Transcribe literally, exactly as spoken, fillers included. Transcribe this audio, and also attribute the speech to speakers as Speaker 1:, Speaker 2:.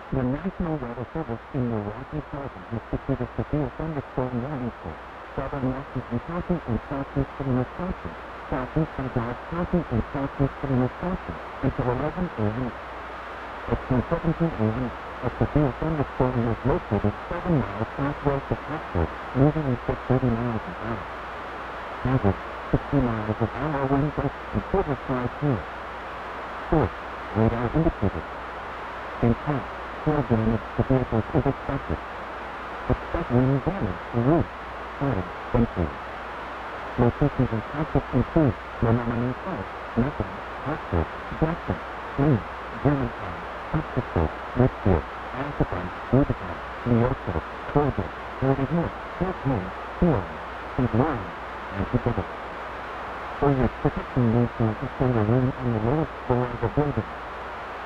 Speaker 1: The National Weather Service in Milwaukee, Wisconsin has issued a severe thunderstorm warning for southern Washington County and southeastern Wisconsin, southeastern Dodge County and southeastern Wisconsin until eleven a.m. At ten seventeen a.m., a severe thunderstorm was located seven miles southwest of Oxford, moving at thirty miles an hour. Hazard, sixty miles an hour wind gusts and quarter five here. Source, radar indicated. Impact, hail damage to vehicles is expected. Expect wind damage to roofs, siding, fences. Locations of conflict include Menominee Park, Macon, Oxford, Jackson, Lee, Germantown, Oxford, Richfield, Alphabet, Rubicon, New Yorkville, Colbert, Florida Hill, Fort Wayne, Huron, Saint Lawrence, and together. For your protection, need to install a room on the lowest floor of the building.